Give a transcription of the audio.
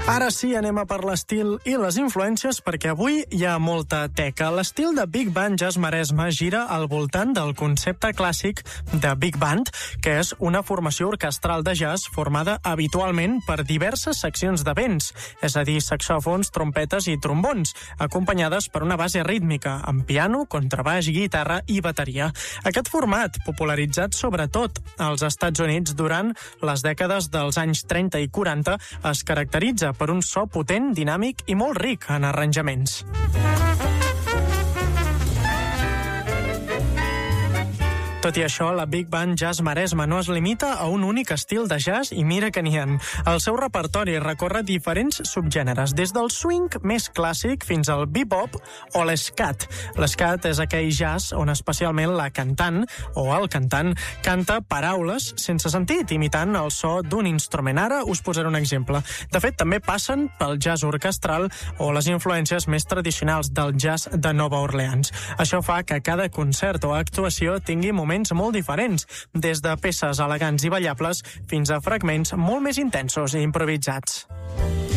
Ara sí, anem a per l'estil i les influències, perquè avui hi ha molta teca. L'estil de Big Band Jazz Maresme gira al voltant del concepte clàssic de Big Band, que és una formació orquestral de jazz formada habitualment per diverses seccions de vents, és a dir, saxòfons, trompetes i trombons, acompanyades per una base rítmica, amb piano, contrabaix, guitarra i bateria. Aquest format, popularitzat sobretot als Estats Units durant les dècades dels anys 30 i 40, es caracteritza per un so potent, dinàmic i molt ric en arranjaments. Tot i això, la Big Band Jazz Maresme no es limita a un únic estil de jazz i mira que n'hi ha. El seu repertori recorre diferents subgèneres, des del swing més clàssic fins al bebop o l'escat. L'escat és aquell jazz on especialment la cantant o el cantant canta paraules sense sentit, imitant el so d'un instrument. Ara us posaré un exemple. De fet, també passen pel jazz orquestral o les influències més tradicionals del jazz de Nova Orleans. Això fa que cada concert o actuació tingui moments molt diferents, des de peces elegants i ballables fins a fragments molt més intensos i improvisats.